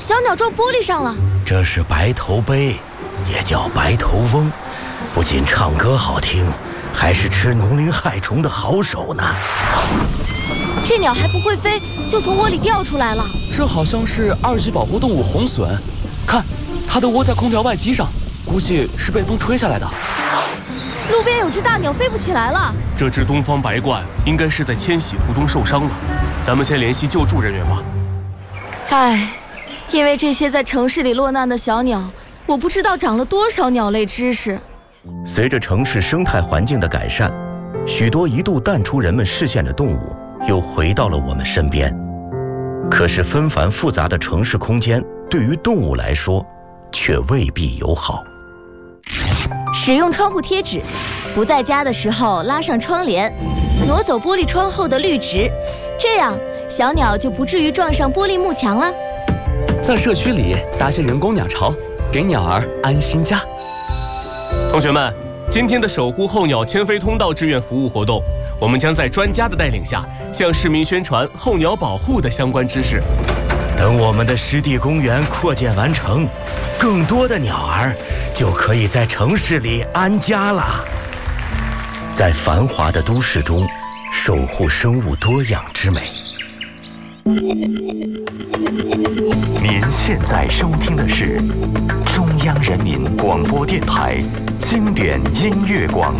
小鸟撞玻璃上了。 这是白头鹎，也叫白头翁，不仅唱歌好听，还是吃农林害虫的好手呢。 这鸟还不会飞，就从窝里掉出来了。 这好像是2级保护动物红隼，看，它都窝在空调外机上，估计是被风吹下来的。 路边有只大鸟飞不起来了。 这只东方白鹳应该是在迁徙途中受伤了，咱们先联系救助人员吧。 唉，因为这些在城市里落难的小鸟，我不知道长了多少鸟类知识。 随着城市生态环境的改善，许多一度淡出人们视线的动物又回到了我们身边。可是纷繁复杂的城市空间对于动物来说却未必友好。 使用窗户贴纸，不在家的时候拉上窗帘，挪走玻璃窗后的绿植，这样小鸟就不至于撞上玻璃幕墙了。 在社区里搭些人工鸟巢，给鸟儿安心家。 同学们，今天的守护候鸟迁飞通道志愿服务活动，我们将在专家的带领下，向市民宣传候鸟保护的相关知识。 等我们的湿地公园扩建完成，更多的鸟儿就可以在城市里安家了。在繁华的都市中，守护生物多样之美。 您现在收听的是中央人民广播电台经典音乐广